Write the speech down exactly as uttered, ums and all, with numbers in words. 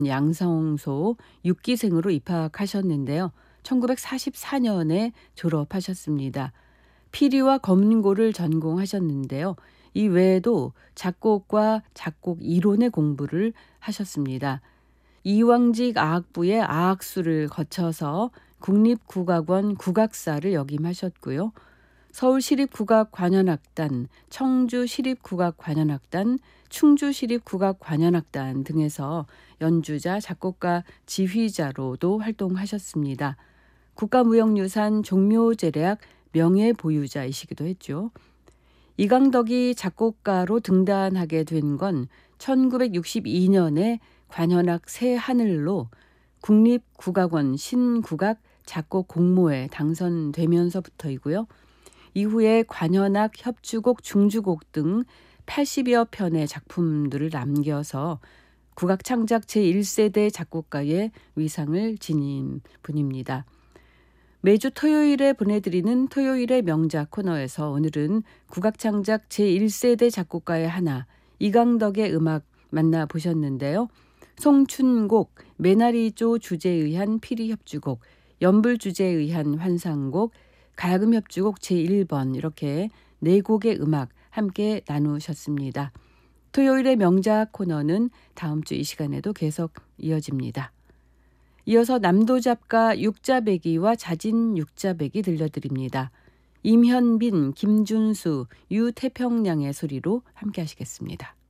양성소 육 기생으로 입학하셨는데요. 천구백사십사 년에 졸업하셨습니다. 피리와 검고를 전공하셨는데요. 이 외에도 작곡과 작곡 이론의 공부를 하셨습니다. 이왕직 아학부의 아학수를 거쳐서 국립국악원 국악사를 역임하셨고요. 서울시립국악관현악단, 청주시립국악관현악단, 충주시립국악관현악단 등에서 연주자, 작곡가, 지휘자로도 활동하셨습니다. 국가무형유산 종묘제례악 명예보유자이시기도 했죠. 이강덕이 작곡가로 등단하게 된 건 천구백육십이 년에 관현악 새하늘로 국립국악원 신국악 작곡 공모에 당선되면서부터이고요. 이후에 관현악, 협주곡, 중주곡 등 팔십여 편의 작품들을 남겨서 국악창작 제일 세대 작곡가의 위상을 지닌 분입니다. 매주 토요일에 보내드리는 토요일의 명작 코너에서 오늘은 국악창작 제일 세대 작곡가의 하나, 이강덕의 음악 만나보셨는데요. 송춘곡, 메나리조 주제에 의한 피리협주곡, 연불 주제에 의한 환상곡, 가야금협주곡 제일 번 이렇게 네 곡의 음악 함께 나누셨습니다. 토요일의 명작 코너는 다음 주 이 시간에도 계속 이어집니다. 이어서 남도잡가 육자배기와 자진 육자배기 들려드립니다. 임현빈, 김준수, 유태평양의 소리로 함께 하시겠습니다.